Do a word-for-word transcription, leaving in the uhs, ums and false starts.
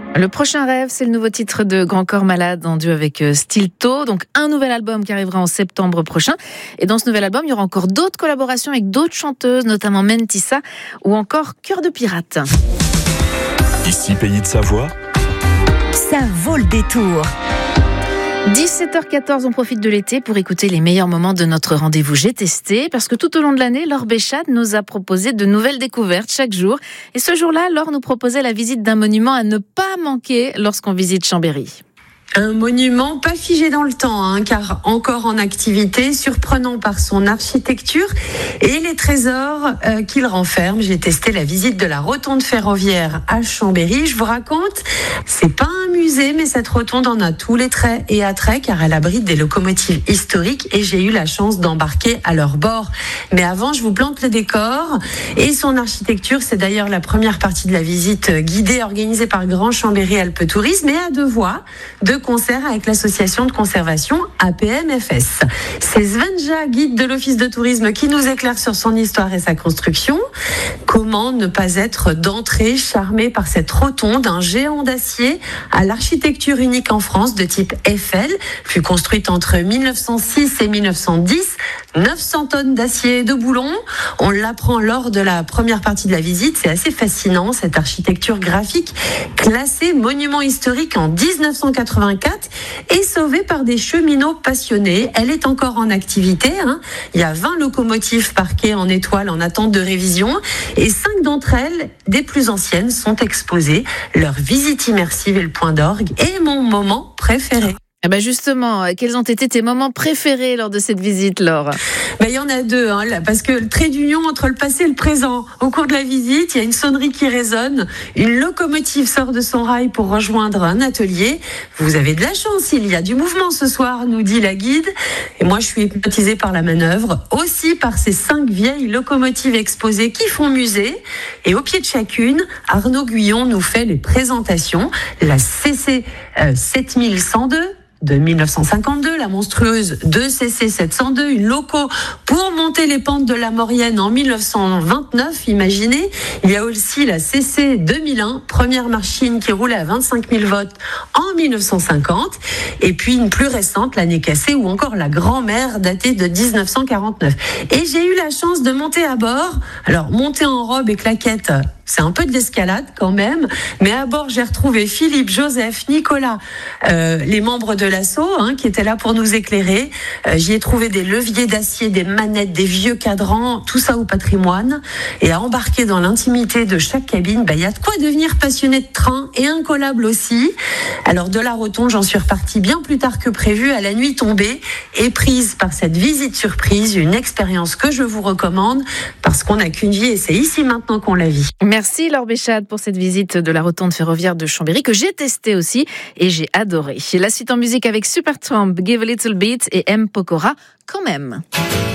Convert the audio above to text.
Le prochain rêve, c'est le nouveau titre de Grand Corps Malade en duo avec Stilto. Donc un nouvel album qui arrivera en septembre prochain. Et dans ce nouvel album, il y aura encore d'autres collaborations avec d'autres chanteuses, notamment Mentissa ou encore Cœur de Pirate. Ici Pays de Savoie, ça vaut le détour. dix-sept heures quatorze, on profite de l'été pour écouter les meilleurs moments de notre rendez-vous J'ai testé, parce que tout au long de l'année, Laure Béchade nous a proposé de nouvelles découvertes chaque jour. Et ce jour-là, Laure nous proposait la visite d'un monument à ne pas manquer lorsqu'on visite Chambéry. Un monument pas figé dans le temps, hein, car encore en activité, surprenant par son architecture et les trésors euh, qu'il renferme. J'ai testé la visite de la rotonde ferroviaire à Chambéry. Je vous raconte, c'est pas un musée, mais cette rotonde en a tous les traits et attraits, car elle abrite des locomotives historiques et j'ai eu la chance d'embarquer à leur bord. Mais avant, je vous plante le décor et son architecture. C'est d'ailleurs la première partie de la visite guidée organisée par Grand Chambéry Alpes Tourisme et à deux voix, de concert avec l'association de conservation A P M F S. C'est Svenja, guide de l'office de tourisme, qui nous éclaire sur son histoire et sa construction. Comment ne pas être d'entrée charmé par cette rotonde, un géant d'acier à l'architecture unique en France de type Eiffel, fut construite entre mille neuf cent six et mille neuf cent dix, neuf cents tonnes d'acier et de boulons. On l'apprend lors de la première partie de la visite. C'est assez fascinant, cette architecture graphique classée monument historique en dix-neuf cent quatre-vingt-quatre et sauvée par des cheminots passionnés. Elle est encore en activité, hein. Il y a vingt locomotives parquées en étoile en attente de révision et cinq d'entre elles, des plus anciennes, sont exposées. Leur visite immersive est le point d'orgue et mon moment préféré. Eh ben justement, quels ont été tes moments préférés lors de cette visite, Laure ? Ben, il y en a deux, hein, parce que le trait d'union entre le passé et le présent. Au cours de la visite, il y a une sonnerie qui résonne. Une locomotive sort de son rail pour rejoindre un atelier. Vous avez de la chance, il y a du mouvement ce soir, nous dit la guide. Et moi, je suis hypnotisée par la manœuvre, aussi par ces cinq vieilles locomotives exposées qui font musée. Et au pied de chacune, Arnaud Guyon nous fait les présentations. La C C euh, sept mille cent deux de mille neuf cent cinquante-deux, la monstrueuse deux C C sept cent deux, une loco pour monter les pentes de la Maurienne en mille neuf cent vingt-neuf, imaginez. Il y a aussi la C C deux mille un, première machine qui roulait à vingt-cinq mille watts en mille neuf cent cinquante, et puis une plus récente, la Nez Cassée, ou encore la grand-mère datée de dix-neuf cent quarante-neuf. Et j'ai eu la chance de monter à bord. Alors, monter en robe et claquettes, c'est un peu de l'escalade quand même, mais à bord, j'ai retrouvé Philippe, Joseph, Nicolas, euh, les membres de l'assaut, hein, qui étaient là pour nous éclairer. Euh, j'y ai trouvé des leviers d'acier, des manettes, des vieux cadrans, tout ça au patrimoine. Et à embarquer dans l'intimité de chaque cabine, bah, y a de quoi devenir passionné de train et incollable aussi. Alors de la rotonde, j'en suis repartie bien plus tard que prévu, à la nuit tombée, et prise par cette visite surprise, une expérience que je vous recommande, parce qu'on n'a qu'une vie et c'est ici maintenant qu'on la vit. Merci Laure Béchade pour cette visite de la rotonde ferroviaire de Chambéry que j'ai testée aussi et j'ai adoré. La suite en musique avec Supertramp, Give a Little Bit et M. Pokora quand même.